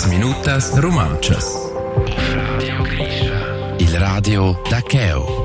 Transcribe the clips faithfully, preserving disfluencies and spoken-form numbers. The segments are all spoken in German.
Minutas Romanchas. Radio Grisha. Il radio da Cheo.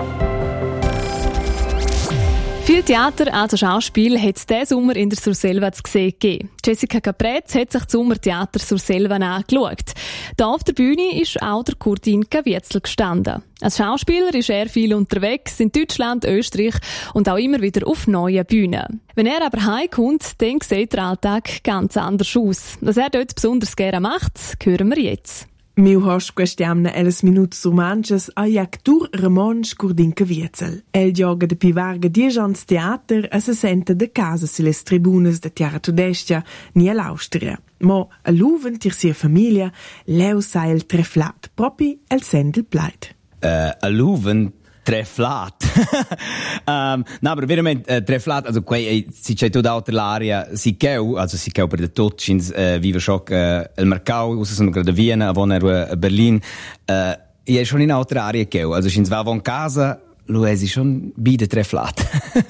Viel Theater, also Schauspiel, hat es diesen Sommer in der Surselva zu sehen gegeben. Jessica Caprez hat sich das Sommertheater Surselva angeschaut. Da auf der Bühne ist auch der Kurdin Kavietzel gestanden. Als Schauspieler ist er viel unterwegs in Deutschland, Österreich und auch immer wieder auf neuen Bühnen. Wenn er aber heimkommt, dann sieht der Alltag ganz anders aus. Was er dort besonders gerne macht, hören wir jetzt. Miu host questiamna ellas minuts romanches a actur Ramonsch Kurdin Kavietzel. El gioga de pi varga diez ans teater e se senta de casa se les tribunas de Tiara Tudestia ni all'Austria. Mo a luven tir sia famiglia leu sa el treflat, propi el sendel pleit. Uh, a luven treflat. um, no, aber veramente uh, treflat, also quei si c'è tutta altra l'area, si cheu, also si cheu per de tot schins uh, vive schock uh, el Mercau, usa sono gerade a Vienna, avon er a Berlin. Uh, e è schon in altra area cheu, also schins va von casa, lo è si schon bide treflat.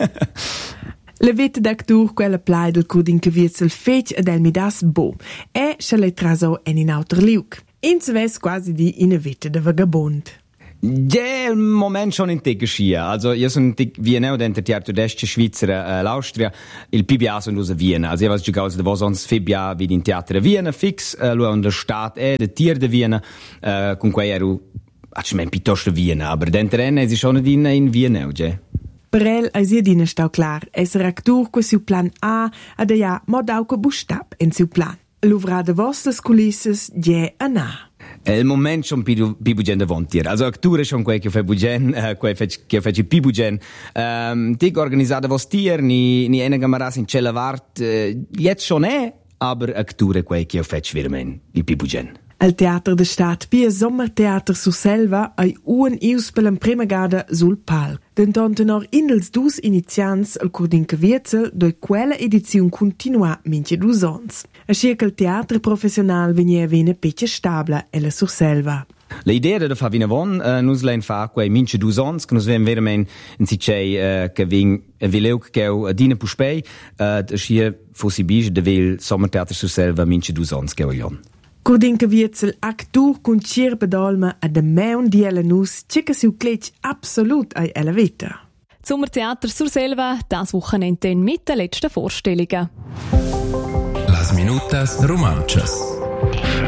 La vita d'actur quella plai del Kurdin Kavietzel fetg ad el midas bo. E se le traso en in auter liuk. Ins ves quasi di in a vita de vagabond. Ja, im Moment schon in Tick geschehen. Also, ich bin in Vienna und der Theater Tudestia, Schweizer, äh, l'Austria, il P B A sono aus Vienna. Also, ich weiß giocare da was sonst F B A wie in Theater Vienna, fix, äh, lui an der Stadt è, der Tier de Vienna, äh, con cui ero, ich mein, piuttosto Vienna, aber dentro è schon in, in Vienna, ja. Per el è sia dina stau clar, esser actur co siu plan A, ad ja mod au co bustab in siu plan. L'uvra de vostres culisses, ja a na. Il moment schon più più bugen davanti. Also acture schon quei che fa bugen, uh, quei che fa più bugen. Ehm dig organizzata vos tier ni ni eine Kameras in Cella Wart uh, jetzt schon è, aber acture quei che fa vermen di più bugen. Al Theater de Stadt Pia Sommertheater Surselva ai un ius per la prima gada sul palc. Dentonte nor indels dus inizians al Kurdin Kavietzel doi quella edizione continua mince dus ons. A scia il teatro professional venia vene pecce stabla e la Surselva. L'idea da fa vina von, uh, nus lein fa quei mince dus ons, che nus vem veramente in sicei uh, che vin vileu che a dina puspei, uh, da scia fossi bige de vil Sommertheater Surselva mince dus ons che voglion. Kurdin Kavietzel actur con cirpe dolma a de meun di ella nus circa siu clec absolut ai ella vita. Sommertheater Surselva, das Wochenende mit den letzten Vorstellungen. Las Minutas Romanchas.